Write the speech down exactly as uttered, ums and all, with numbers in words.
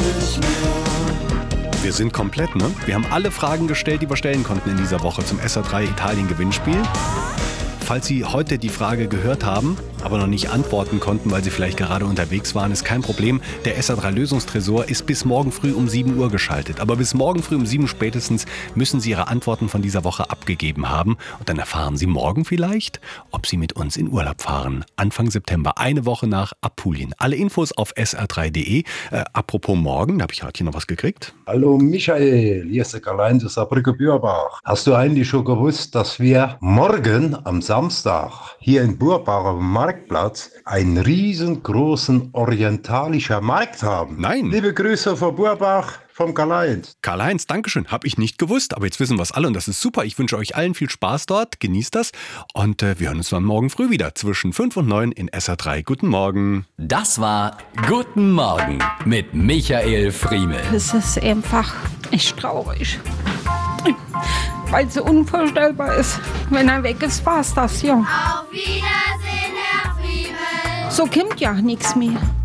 nicht mehr. Wir sind komplett, ne? Wir haben alle Fragen gestellt, die wir stellen konnten in dieser Woche zum S R drei Italien-Gewinnspiel. Falls Sie heute die Frage gehört haben, aber noch nicht antworten konnten, weil Sie vielleicht gerade unterwegs waren, ist kein Problem. Der S R drei Lösungstresor ist bis morgen früh um sieben Uhr geschaltet. Aber bis morgen früh um sieben spätestens müssen Sie Ihre Antworten von dieser Woche abgegeben haben. Und dann erfahren Sie morgen vielleicht, ob Sie mit uns in Urlaub fahren. Anfang September, eine Woche nach Apulien. Alle Infos auf s r drei punkt d e. Äh, apropos morgen, da habe ich gerade hier noch was gekriegt. Hallo Michael, hier ist der Karl-Heinz aus Saarbrücken-Bürbach. Hast du eigentlich schon gewusst, dass wir morgen am Samstag hier in Burbach am Marktplatz einen riesengroßen orientalischen Markt haben? Nein. Liebe Grüße von Burbach, vom Karl-Heinz. Karl-Heinz, Dankeschön. Habe ich nicht gewusst, aber jetzt wissen wir es alle und das ist super. Ich wünsche euch allen viel Spaß dort, genießt das und äh, wir hören uns dann morgen früh wieder zwischen fünf und neun in S R drei. Guten Morgen. Das war Guten Morgen mit Michael Friemel. Es ist einfach echt traurig. Weil es unvorstellbar ist. Wenn er weg ist, war's das, ja. Auf Wiedersehen, Herr Friemel. So kommt ja nichts mehr.